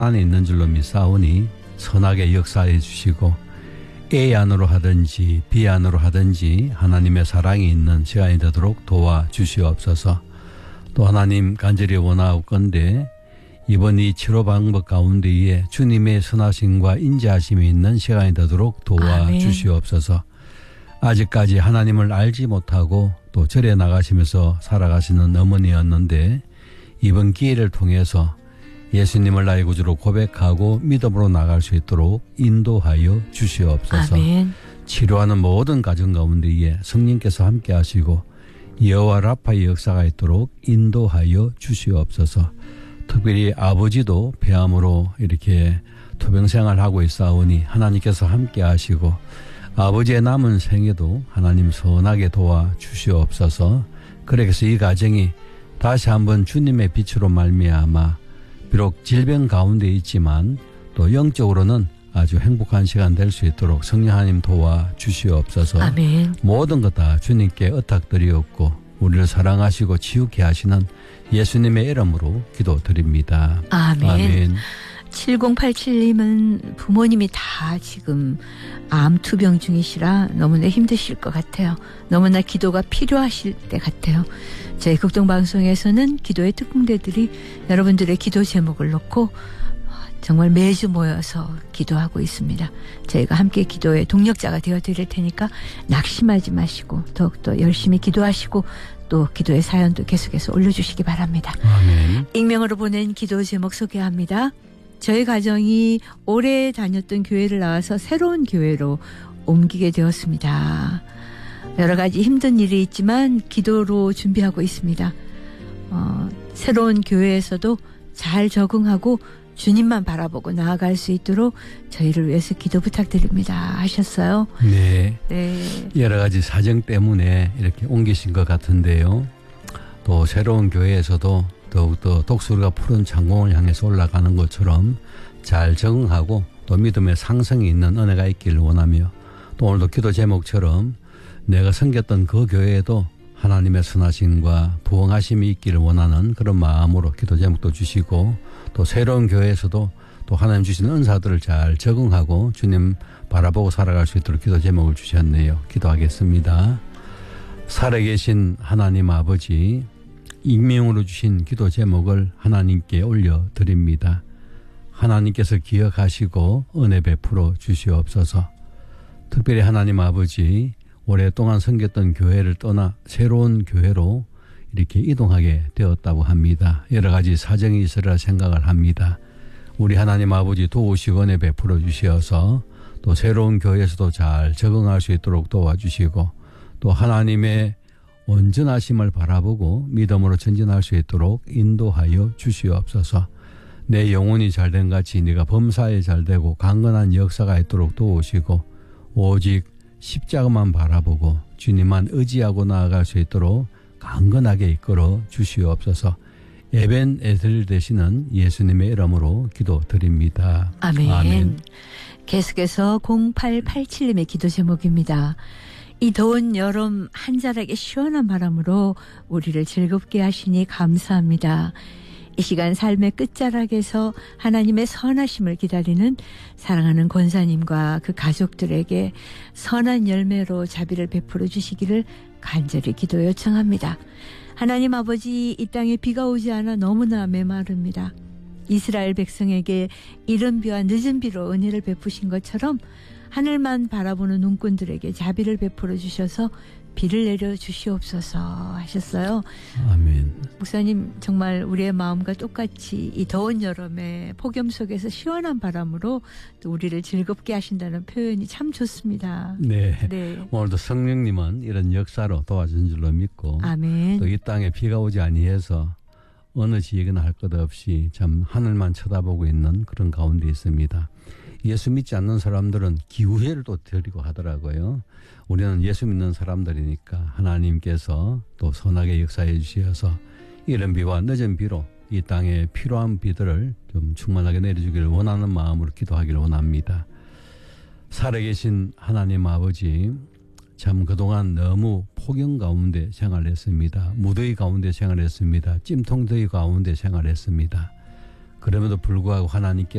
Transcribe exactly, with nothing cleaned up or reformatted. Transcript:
안에 있는 줄로 믿사오니 선하게 역사해 주시고 A 안으로 하든지 B 안으로 하든지 하나님의 사랑이 있는 시간이 되도록 도와주시옵소서. 또 하나님 간절히 원하옵건대 이번 이 치료 방법 가운데에 주님의 선하심과 인자하심이 있는 시간이 되도록 도와주시옵소서. 아직까지 하나님을 알지 못하고 또 절에 나가시면서 살아가시는 어머니였는데 이번 기회를 통해서 예수님을 나의 구주로 고백하고 믿음으로 나갈 수 있도록 인도하여 주시옵소서. 아멘. 치료하는 모든 가정 가운데에 성령께서 함께 하시고 여호와 라파의 역사가 있도록 인도하여 주시옵소서. 특별히 아버지도 폐암으로 이렇게 투병생활하고 있사오니 하나님께서 함께 하시고 아버지의 남은 생에도 하나님 선하게 도와주시옵소서. 그래서 이 가정이 다시 한번 주님의 빛으로 말미암아 비록 질병 가운데 있지만 또 영적으로는 아주 행복한 시간 될 수 있도록 성령 하나님 도와주시옵소서. 아멘. 모든 것 다 주님께 의탁드리옵고 우리를 사랑하시고 치유케 하시는 예수님의 이름으로 기도드립니다. 아멘. 아멘. 칠공팔칠님은 부모님이 다 지금 암 투병 중이시라 너무나 힘드실 것 같아요. 너무나 기도가 필요하실 때 같아요. 저희 극동방송에서는 기도의 특공대들이 여러분들의 기도 제목을 놓고 정말 매주 모여서 기도하고 있습니다. 저희가 함께 기도의 동력자가 되어드릴 테니까 낙심하지 마시고 더욱더 열심히 기도하시고 또 기도의 사연도 계속해서 올려주시기 바랍니다. 아멘. 익명으로 보낸 기도 제목 소개합니다. 저희 가정이 오래 다녔던 교회를 나와서 새로운 교회로 옮기게 되었습니다. 여러 가지 힘든 일이 있지만 기도로 준비하고 있습니다. 어, 새로운 교회에서도 잘 적응하고 주님만 바라보고 나아갈 수 있도록 저희를 위해서 기도 부탁드립니다 하셨어요. 네. 네. 여러 가지 사정 때문에 이렇게 옮기신 것 같은데요. 또 새로운 교회에서도 더욱더 독수리가 푸른 창공을 향해서 올라가는 것처럼 잘 적응하고 또 믿음의 상승이 있는 은혜가 있기를 원하며 또 오늘도 기도 제목처럼 내가 섬겼던 그 교회에도 하나님의 선하심과 부흥하심이 있기를 원하는 그런 마음으로 기도 제목도 주시고 또 새로운 교회에서도 또 하나님 주신 은사들을 잘 적응하고 주님 바라보고 살아갈 수 있도록 기도 제목을 주셨네요. 기도하겠습니다. 살아계신 하나님 아버지, 익명으로 주신 기도 제목을 하나님께 올려드립니다. 하나님께서 기억하시고 은혜 베풀어 주시옵소서. 특별히 하나님 아버지, 오랫동안 섬겼던 교회를 떠나 새로운 교회로 이렇게 이동하게 되었다고 합니다. 여러 가지 사정이 있으리라 생각을 합니다. 우리 하나님 아버지 도우시고 은혜 베풀어 주시어서 또 새로운 교회에서도 잘 적응할 수 있도록 도와주시고 또 하나님의 온전하심을 바라보고 믿음으로 전진할 수 있도록 인도하여 주시옵소서. 내 영혼이 잘된 같이 네가 범사에 잘되고 강건한 역사가 있도록 도우시고 오직 십자가만 바라보고 주님만 의지하고 나아갈 수 있도록 강건하게 이끌어 주시옵소서. 에벤 에셀 되시는 예수님의 이름으로 기도드립니다. 아멘. 아멘. 계속해서 공팔팔칠님의 기도 제목입니다. 이 더운 여름 한자락의 시원한 바람으로 우리를 즐겁게 하시니 감사합니다. 이 시간 삶의 끝자락에서 하나님의 선하심을 기다리는 사랑하는 권사님과 그 가족들에게 선한 열매로 자비를 베풀어 주시기를 간절히 기도 요청합니다. 하나님 아버지, 이 땅에 비가 오지 않아 너무나 메마릅니다. 이스라엘 백성에게 이른 비와 늦은 비로 은혜를 베푸신 것처럼 하늘만 바라보는 눈꾼들에게 자비를 베풀어 주셔서 비를 내려 주시옵소서 하셨어요. 아멘. 목사님, 정말 우리의 마음과 똑같이 이 더운 여름에 폭염 속에서 시원한 바람으로 또 우리를 즐겁게 하신다는 표현이 참 좋습니다. 네. 네. 오늘도 성령님은 이런 역사로 도와준 줄로 믿고 아멘. 또 이 땅에 비가 오지 아니해서 어느 지역이나 할 것 없이 참 하늘만 쳐다보고 있는 그런 가운데 있습니다. 예수 믿지 않는 사람들은 기후회를 또 드리고 하더라고요. 우리는 예수 믿는 사람들이니까 하나님께서 또 선하게 역사해 주셔서 이른 비와 늦은 비로 이 땅에 필요한 비들을 좀 충만하게 내려주기를 원하는 마음으로 기도하기를 원합니다. 살아계신 하나님 아버지, 참 그동안 너무 폭염 가운데 생활했습니다. 무더위 가운데 생활했습니다. 찜통더위 가운데 생활했습니다. 그럼에도 불구하고 하나님께